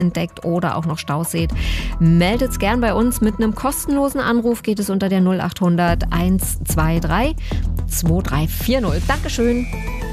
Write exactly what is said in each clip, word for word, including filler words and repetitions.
entdeckt oder auch noch Staus seht, meldet's gern bei uns. Mit einem kostenlosen Anruf geht es unter der null acht hundert eins zwei drei zwei drei vier null. Dankeschön.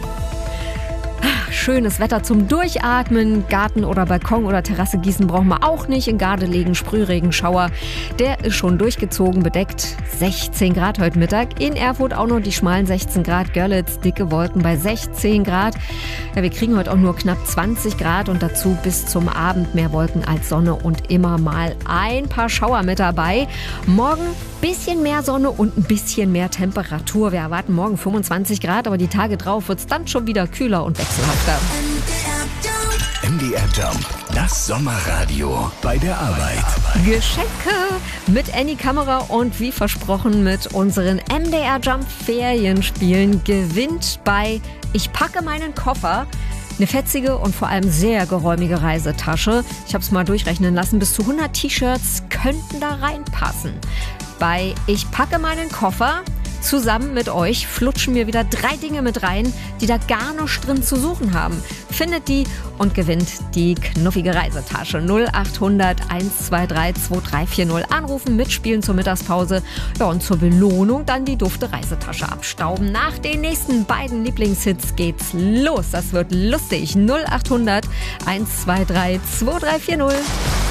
Schönes Wetter zum Durchatmen. Garten oder Balkon oder Terrasse gießen brauchen wir auch nicht. In Garde legen, Sprühregenschauer. Der ist schon durchgezogen, bedeckt. sechzehn Grad heute Mittag. In Erfurt auch noch die schmalen sechzehn Grad. Görlitz, dicke Wolken bei sechzehn Grad. Ja, wir kriegen heute auch nur knapp zwanzig Grad und dazu bis zum Abend mehr Wolken als Sonne und immer mal ein paar Schauer mit dabei. Morgen bisschen mehr Sonne und ein bisschen mehr Temperatur. Wir erwarten morgen fünfundzwanzig Grad, aber die Tage drauf wird es dann schon wieder kühler und wechselhafter. M D R Jump, das Sommerradio bei der Arbeit. Geschenke mit Annie Kamera und wie versprochen mit unseren M D R Jump Ferienspielen gewinnt bei Ich packe meinen Koffer eine fetzige und vor allem sehr geräumige Reisetasche. Ich habe es mal durchrechnen lassen, bis zu hundert T-Shirts könnten da reinpassen. Bei Ich packe meinen Koffer zusammen mit euch flutschen wir wieder drei Dinge mit rein, die da gar nichts drin zu suchen haben. Findet die und gewinnt die knuffige Reisetasche. null acht hundert eins zwei drei zwei drei vier null anrufen, mitspielen zur Mittagspause. Ja, und zur Belohnung dann die dufte Reisetasche abstauben. Nach den nächsten beiden Lieblingshits geht's los. Das wird lustig. null acht hundert eins zwei drei zwei drei vier null.